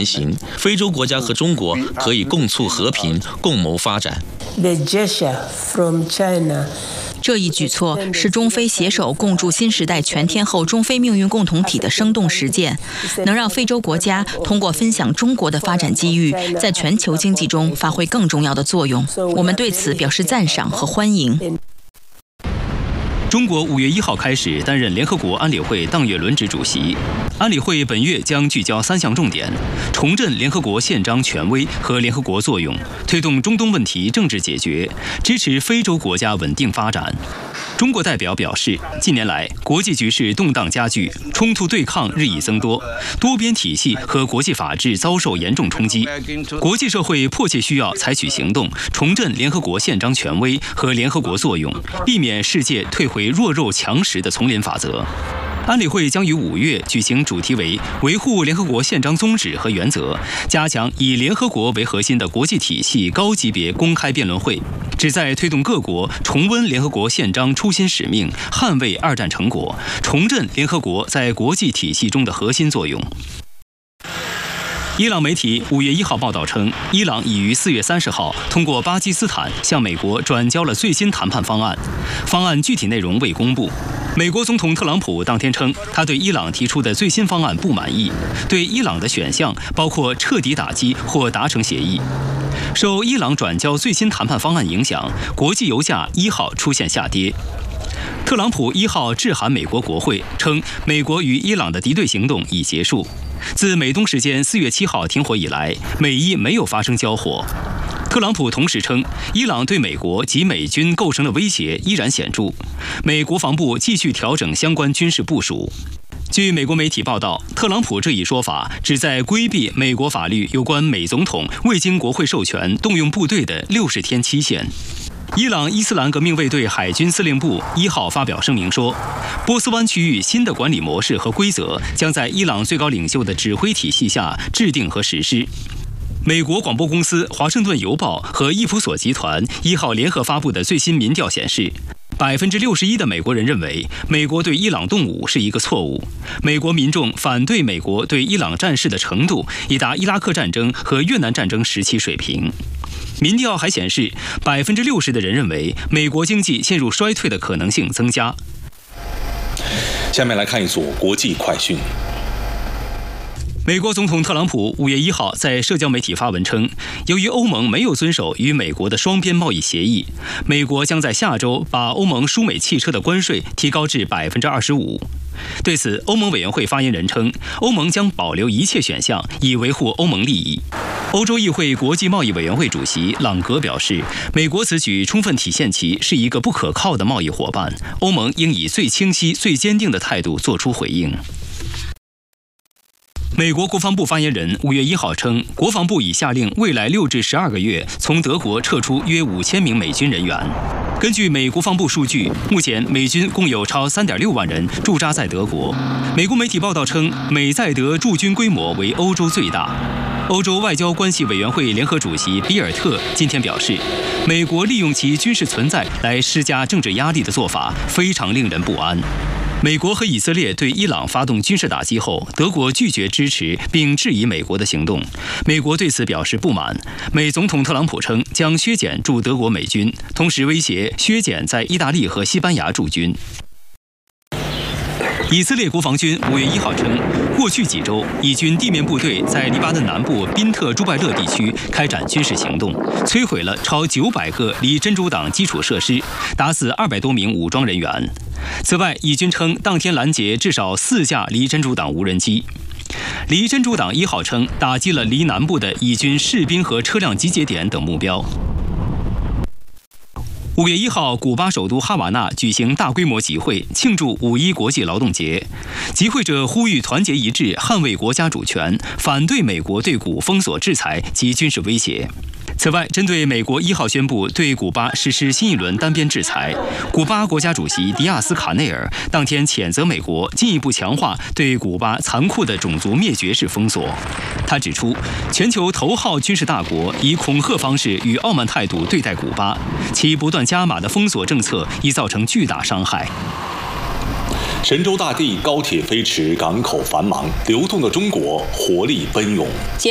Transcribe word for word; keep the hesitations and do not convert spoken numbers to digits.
言行，非洲国家和中国可以共促和平、共谋发展。 The gesture from China。 这一举措是中非携手共筑新时代全天候中非命运共同体的生动实践，能让非洲国家通过分享中国的发展机遇，在全球经济中发挥更重要的作用。我们对此表示赞赏和欢迎。 中国五月一号开始担任联合国安理会当月轮值主席。安理会本月将聚焦三项重点：重振联合国宪章权威和联合国作用，推动中东问题政治解决，支持非洲国家稳定发展。中国代表表示，近年来国际局势动荡加剧，冲突对抗日益增多，多边体系和国际法治遭受严重冲击。国际社会迫切需要采取行动，重振联合国宪章权威和联合国作用，避免世界退回弱肉强食的丛林法则。安理会将于五月举行主题为“维护联合国宪章宗旨和原则，加强以联合国为核心的国际体系”高级别公开辩论会，旨在推动各国重温联合国宪章初心使命，捍卫二战成果，重振联合国在国际体系中的核心作用。伊朗媒体五月一号报道称，伊朗已于四月三十号通过巴基斯坦向美国转交了最新谈判方案，方案具体内容未公布。美国总统特朗普当天称，他对伊朗提出的最新方案不满意，对伊朗的选项包括彻底打击或达成协议。受伊朗转交最新谈判方案影响，国际油价一号出现下跌。特朗普一号致函美国国会，称美国与伊朗的敌对行动已结束。自美东时间四月七号停火以来，美伊没有发生交火。特朗普同时称，伊朗对美国及美军构成的威胁依然显著，美国防部继续调整相关军事部署。据美国媒体报道，特朗普这一说法旨在规避美国法律有关美总统未经国会授权动用部队的六十天期限。伊朗伊斯兰革命卫队海军司令部一号发表声明说，波斯湾区域新的管理模式和规则将在伊朗最高领袖的指挥体系下制定和实施。美国广播公司《华盛顿邮报》和伊普索集团一号联合发布的最新民调显示，百分之六十一的美国人认为美国对伊朗动武是一个错误。美国民众反对美国对伊朗战事的程度已达伊拉克战争和越南战争时期水平。民调还显示，百分之六十的人认为美国经济陷入衰退的可能性增加。 下面来看一组国际快讯。 美国总统特朗普五月一号在社交媒体发文称，由于欧盟没有遵守与美国的双边贸易协议，美国将在下周把欧盟输美汽车的关税提高至百分之二十五。对此，欧盟委员会发言人称，欧盟将保留一切选项，以维护欧盟利益。欧洲议会国际贸易委员会主席朗格表示，美国此举充分体现其是一个不可靠的贸易伙伴，欧盟应以最清晰、最坚定的态度作出回应。美国国防部发言人五月一号称，国防部已下令未来六至十二个月从德国撤出约五千名美军人员。根据美国防部数据，目前美军共有超三点六万人驻扎在德国。美国媒体报道称，美在德驻军规模为欧洲最大。欧洲外交关系委员会联合主席比尔特今天表示，美国利用其军事存在来施加政治压力的做法非常令人不安。美国和以色列对伊朗发动军事打击后，德国拒绝支持并质疑美国的行动，美国对此表示不满。美总统特朗普称将削减驻德国美军，同时威胁削减在意大利和西班牙驻军。以色列国防军五月一号称，过去几周，以军地面部队在黎巴嫩南部宾特朱拜勒地区开展军事行动，摧毁了超九百个离真主党基础设施，打死二百多名武装人员。此外，以军称当天拦截至少四架离真主党无人机。离真主党一号称打击了离南部的以军士兵和车辆集结点等目标。五月一号，古巴首都哈瓦那举行大规模集会，庆祝五一国际劳动节。集会者呼吁团结一致，捍卫国家主权，反对美国对古封锁制裁及军事威胁。此外，针对美国一号宣布对古巴实施新一轮单边制裁，古巴国家主席迪亚斯卡内尔当天谴责美国进一步强化对古巴残酷的种族灭绝式封锁。他指出，全球头号军事大国以恐吓方式与傲慢态度对待古巴，其不断加码的封锁政策已造成巨大伤害。 神州大地高铁飞驰，港口繁忙，流动的中国活力奔涌。